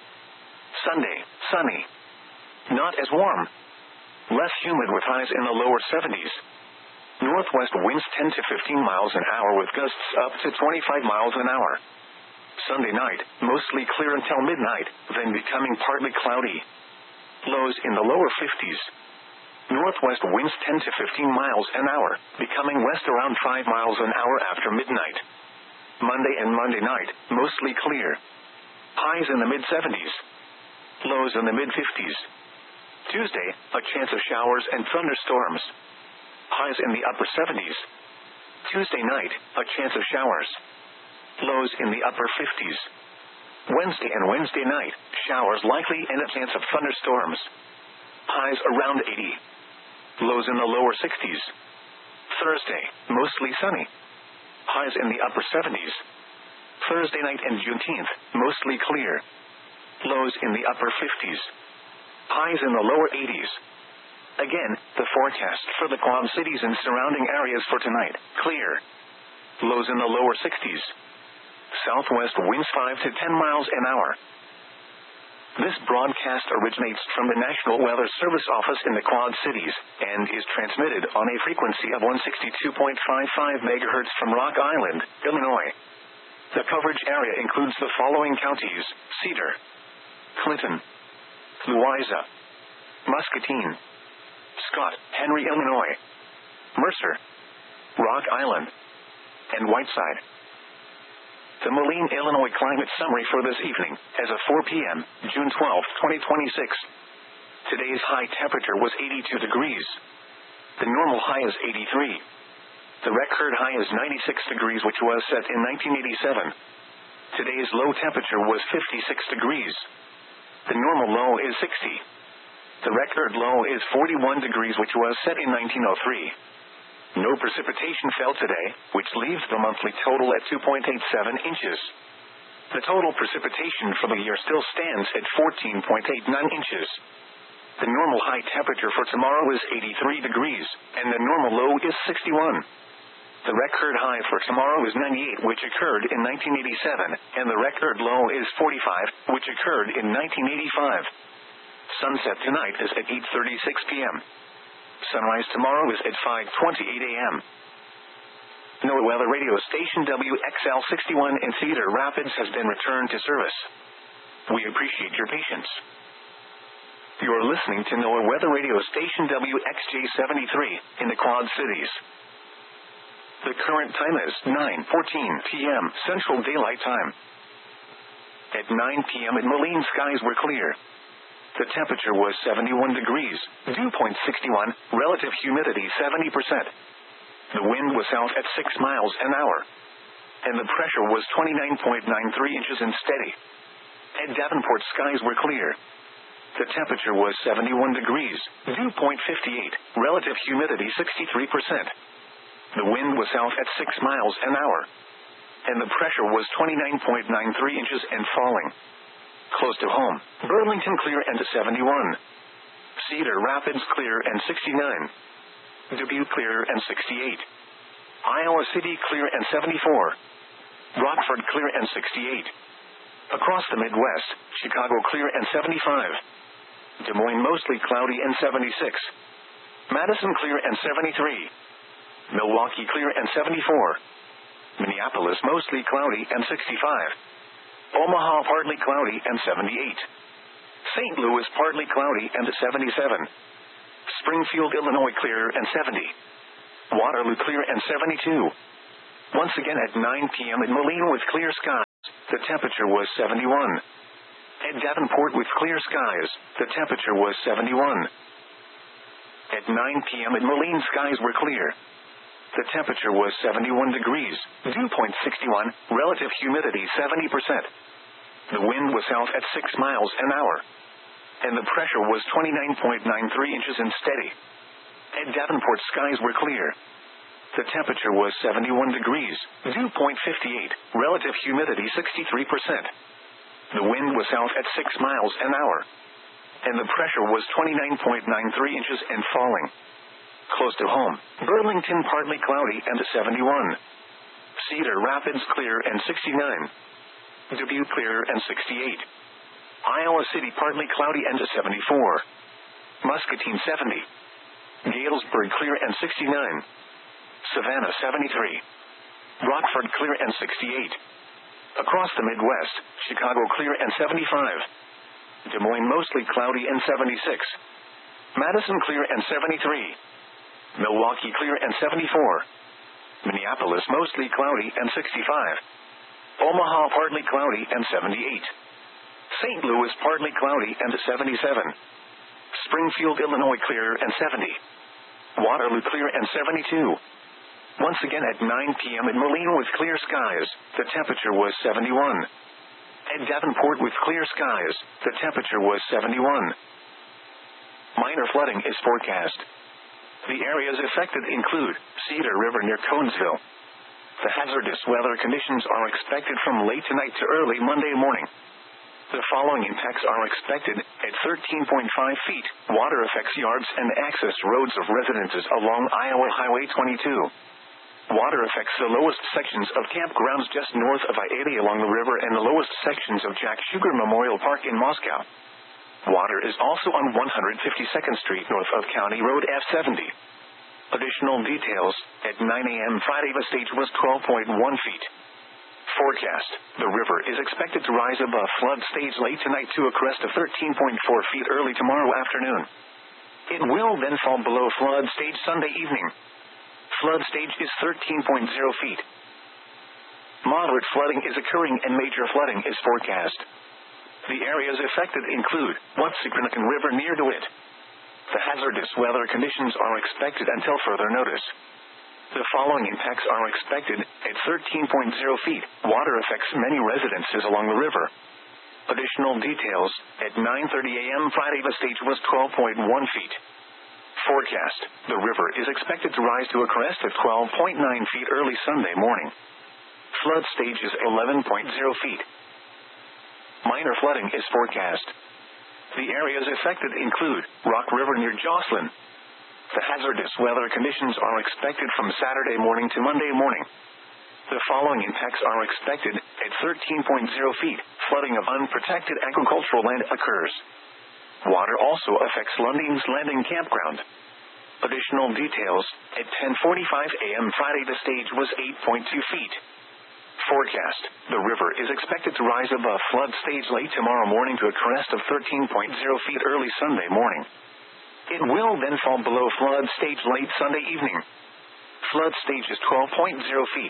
Sunday, sunny. Not as warm. Less humid with highs in the lower 70s. Northwest winds 10 to 15 miles an hour with gusts up to 25 miles an hour. Sunday night, mostly clear until midnight, then becoming partly cloudy. Lows in the lower 50s. Northwest winds 10 to 15 miles an hour, becoming west around 5 miles an hour after midnight. Monday and Monday night, mostly clear. Highs in the mid-70s. Lows in the mid-50s. Tuesday, a chance of showers and thunderstorms. Highs in the upper 70s. Tuesday night, a chance of showers. Lows in the upper 50s. Wednesday and Wednesday night, showers likely and a chance of thunderstorms. Highs around 80. Lows in the lower 60s. Thursday, mostly sunny. Highs in the upper 70s. Thursday night and Juneteenth, mostly clear. Lows in the upper 50s. Highs in the lower 80s. Again, the forecast for the Quad Cities and surrounding areas for tonight, clear. Lows in the lower 60s. Southwest winds 5 to 10 miles an hour. This broadcast originates from the National Weather Service office in the Quad Cities and is transmitted on a frequency of 162.55 MHz from Rock Island, Illinois. The coverage area includes the following counties: Cedar, Clinton, Louisa, Muscatine, Scott, Henry, Illinois, Mercer, Rock Island, and Whiteside. The Moline, Illinois climate summary for this evening, as of 4 p.m., June 12, 2026. Today's high temperature was 82 degrees. The normal high is 83. The record high is 96 degrees, which was set in 1987. Today's low temperature was 56 degrees. The normal low is 60. The record low is 41 degrees, which was set in 1903. No precipitation fell today, which leaves the monthly total at 2.87 inches. The total precipitation for the year still stands at 14.89 inches. The normal high temperature for tomorrow is 83 degrees, and the normal low is 61. The record high for tomorrow is 98, which occurred in 1987, and the record low is 45, which occurred in 1985. Sunset tonight is at 8:36 p.m. Sunrise tomorrow is at 5:28 a.m. NOAA Weather Radio Station WXL61 in Cedar Rapids has been returned to service. We appreciate your patience. You are listening to NOAA Weather Radio Station WXJ73 in the Quad Cities. The current time is 9:14 p.m. Central Daylight Time. At 9 p.m. at Moline, skies were clear. The temperature was 71 degrees, dew point 61, relative humidity 70%. The wind was south at 6 miles an hour. And the pressure was 29.93 inches and steady. At Davenport, skies were clear. The temperature was 71 degrees, dew point 58, relative humidity 63%. The wind was south at 6 miles an hour. And the pressure was 29.93 inches and falling. Close to home, Burlington clear and 71. Cedar Rapids clear and 69. Dubuque clear and 68. Iowa City clear and 74. Rockford clear and 68. Across the Midwest, Chicago clear and 75. Des Moines mostly cloudy and 76. Madison clear and 73. Milwaukee clear and 74. Minneapolis mostly cloudy and 65. Omaha partly cloudy and 78. St. Louis partly cloudy and 77. Springfield, Illinois clear and 70. Waterloo clear and 72. Once again at 9 p.m. in Moline with clear skies, the temperature was 71. At Davenport with clear skies, the temperature was 71. At 9 p.m. in Moline, skies were clear. The temperature was 71 degrees, dew point 61, relative humidity 70%. The wind was south at 6 miles an hour. And the pressure was 29.93 inches and steady. At Davenport, skies were clear. The temperature was 71 degrees, dew point 58, relative humidity 63%. The wind was south at 6 miles an hour. And the pressure was 29.93 inches and falling. Close to home, Burlington partly cloudy and 71. Cedar Rapids clear and 69. Dubuque clear and 68. Iowa City partly cloudy and 74. Muscatine 70. Galesburg clear and 69. Savannah 73. Rockford clear and 68. Across the Midwest, Chicago clear and 75. Des Moines mostly cloudy and 76. Madison clear and 73. Milwaukee clear and 74. Minneapolis mostly cloudy and 65. Omaha partly cloudy and 78. St. Louis partly cloudy and 77. Springfield, Illinois clear and 70. Waterloo clear and 72. Once again at 9 p.m. in Moline with clear skies, the temperature was 71. At Davenport with clear skies, the temperature was 71. Minor flooding is forecast. The areas affected include Cedar River near Conesville. The hazardous weather conditions are expected from late tonight to early Monday morning. The following impacts are expected at 13.5 feet. Water affects yards and access roads of residences along Iowa Highway 22. Water affects the lowest sections of campgrounds just north of I-80 along the river and the lowest sections of Jack Sugar Memorial Park in Moscow. Water is also on 152nd Street north of County Road F70. Additional details, at 9 a.m. Friday the stage was 12.1 feet. Forecast, the river is expected to rise above flood stage late tonight to a crest of 13.4 feet early tomorrow afternoon. It will then fall below flood stage Sunday evening. Flood stage is 13.0 feet. Moderate flooding is occurring and major flooding is forecast. The areas affected include Watsicranacan River near DeWitt. The hazardous weather conditions are expected until further notice. The following impacts are expected at 13.0 feet. Water affects many residences along the river. Additional details, at 9:30 a.m. Friday the stage was 12.1 feet. Forecast, the river is expected to rise to a crest of 12.9 feet early Sunday morning. Flood stage is 11.0 feet. Minor flooding is forecast. The areas affected include Rock River near Jocelyn. The hazardous weather conditions are expected from Saturday morning to Monday morning. The following impacts are expected at 13.0 feet. Flooding of unprotected agricultural land occurs. Water also affects Lunding's Landing Campground. Additional details, at 10:45 a.m. Friday the stage was 8.2 feet. Forecast, the river is expected to rise above flood stage late tomorrow morning to a crest of 13.0 feet early Sunday morning. It will then fall below flood stage late Sunday evening. Flood stage is 12.0 feet.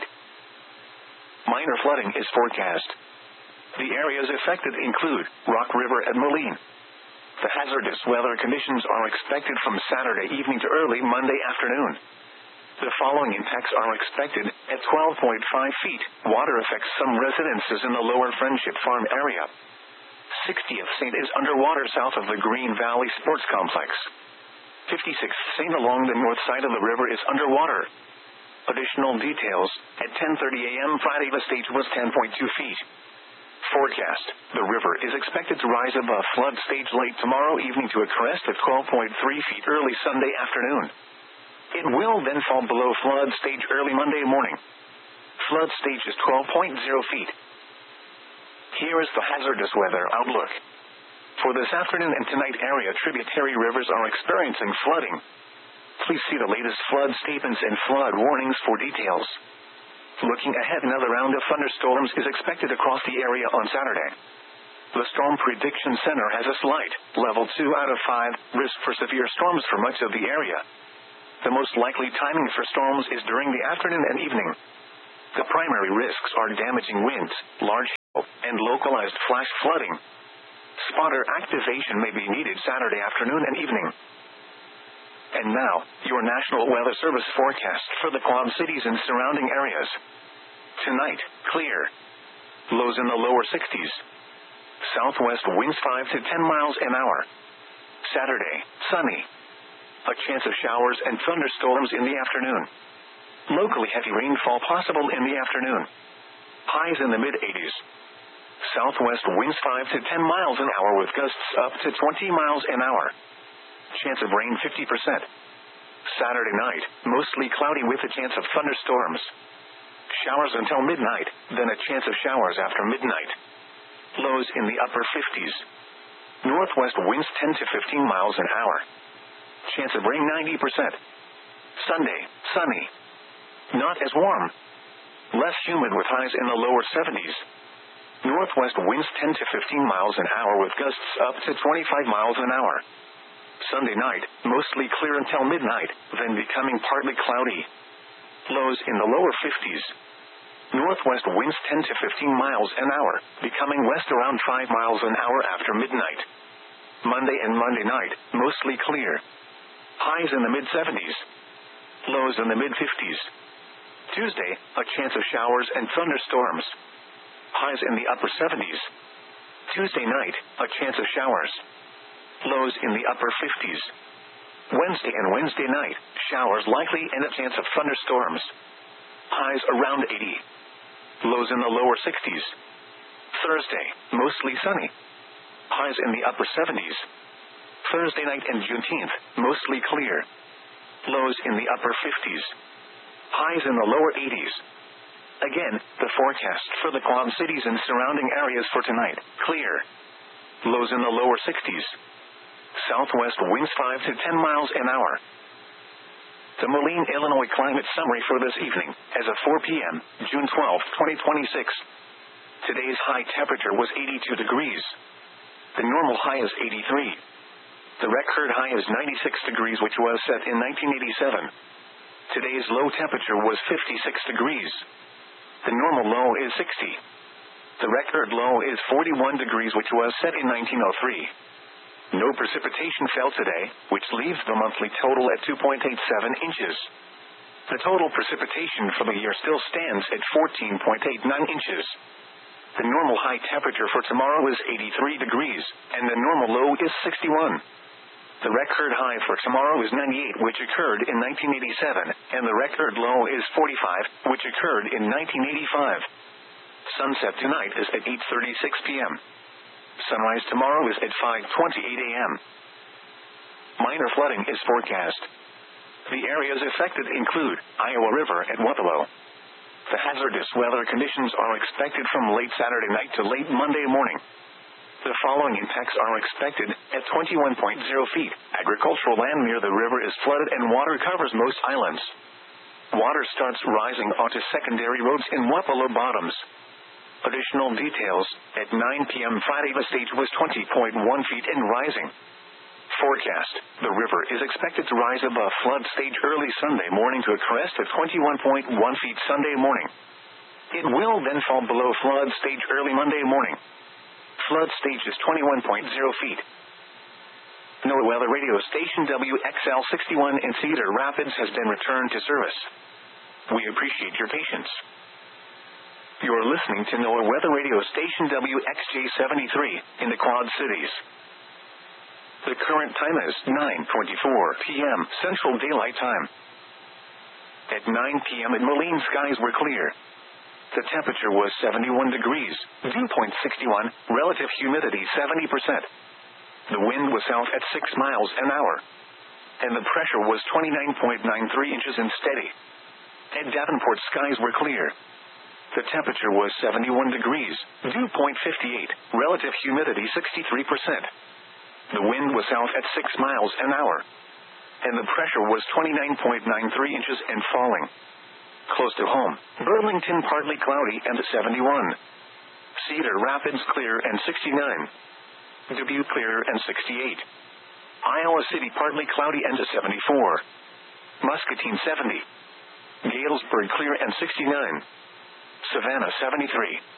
Minor flooding is forecast. The areas affected include Rock River and Moline. The hazardous weather conditions are expected from Saturday evening to early Monday afternoon. The following impacts are expected at 12.5 feet. Water affects some residences in the lower Friendship Farm area. 60th St. is underwater south of the Green Valley Sports Complex. 56th St. along the north side of the river is underwater. Additional details, at 10:30 a.m. Friday the stage was 10.2 feet. Forecast, the river is expected to rise above flood stage late tomorrow evening to a crest of 12.3 feet early Sunday afternoon. It will then fall below flood stage early Monday morning. Flood stage is 12.0 feet. Here is the hazardous weather outlook. For this afternoon and tonight, area tributary rivers are experiencing flooding. Please see the latest flood statements and flood warnings for details. Looking ahead, another round of thunderstorms is expected across the area on Saturday. The Storm Prediction Center has a slight, level 2 out of 5, risk for severe storms for much of the area. The most likely timing for storms is during the afternoon and evening. The primary risks are damaging winds, large hail, and localized flash flooding. Spotter activation may be needed Saturday afternoon and evening. And now, your National Weather Service forecast for the Quad Cities and surrounding areas. Tonight, clear. Lows in the lower 60s. Southwest winds 5 to 10 miles an hour. Saturday, sunny. A chance of showers and thunderstorms in the afternoon. Locally heavy rainfall possible in the afternoon. Highs in the mid-80s. Southwest winds 5 to 10 miles an hour with gusts up to 20 miles an hour. Chance of rain 50%. Saturday night, mostly cloudy with a chance of thunderstorms. Showers until midnight, then a chance of showers after midnight. Lows in the upper 50s. Northwest winds 10 to 15 miles an hour. Chance of rain 90%. Sunday, sunny. Not as warm. Less humid with highs in the lower 70s. Northwest winds 10 to 15 miles an hour with gusts up to 25 miles an hour. Sunday night, mostly clear until midnight, then becoming partly cloudy. Lows in the lower 50s. Northwest winds 10 to 15 miles an hour, becoming west around 5 miles an hour after midnight. Monday and Monday night, mostly clear. Highs in the mid-70s. Lows in the mid-50s. Tuesday, a chance of showers and thunderstorms. Highs in the upper 70s. Tuesday night, a chance of showers. Lows in the upper 50s. Wednesday and Wednesday night, showers likely and a chance of thunderstorms. Highs around 80. Lows in the lower 60s. Thursday, mostly sunny. Highs in the upper 70s. Thursday night and Juneteenth, mostly clear. Lows in the upper 50s. Highs in the lower 80s. Again, the forecast for the Quad Cities and surrounding areas for tonight, clear. Lows in the lower 60s. Southwest winds 5 to 10 miles an hour. The Moline, Illinois climate summary for this evening, as of 4 p.m., June 12, 2026. Today's high temperature was 82 degrees. The normal high is 83. The record high is 96 degrees, which was set in 1987. Today's low temperature was 56 degrees. The normal low is 60. The record low is 41 degrees, which was set in 1903. No precipitation fell today, which leaves the monthly total at 2.87 inches. The total precipitation for the year still stands at 14.89 inches. The normal high temperature for tomorrow is 83 degrees, and the normal low is 61. The record high for tomorrow is 98, which occurred in 1987, and the record low is 45, which occurred in 1985. Sunset tonight is at 8:36 p.m. Sunrise tomorrow is at 5:28 a.m. Minor flooding is forecast. The areas affected include Iowa River at Wapello. The hazardous weather conditions are expected from late Saturday night to late Monday morning. The following impacts are expected at 21.0 feet. Agricultural land near the river is flooded and water covers most islands. Water starts rising onto secondary roads in Wapello Bottoms. Additional details, at 9 p.m. Friday the stage was 20.1 feet and rising. Forecast, the river is expected to rise above flood stage early Sunday morning to a crest of 21.1 feet Sunday morning. It will then fall below flood stage early Monday morning. Flood stage is 21.0 feet. NOAA weather radio station WXL 61 in Cedar Rapids has been returned to service. We appreciate your patience. You're listening to NOAA weather radio station WXJ 73 in the Quad Cities. The current time is 9:24 p.m. Central Daylight Time. At 9 p.m. at Moline, skies were clear. The temperature was 71 degrees, dew point 61, relative humidity 70%. The wind was south at 6 miles an hour. And the pressure was 29.93 inches and steady. At Davenport, skies were clear. The temperature was 71 degrees, dew point 58, relative humidity 63%. The wind was south at 6 miles an hour. And the pressure was 29.93 inches and falling. Close to home, Burlington partly cloudy and 71. Cedar Rapids clear and 69. Dubuque clear and 68. Iowa City partly cloudy and 74. Muscatine 70. Galesburg clear and 69. Savannah 73.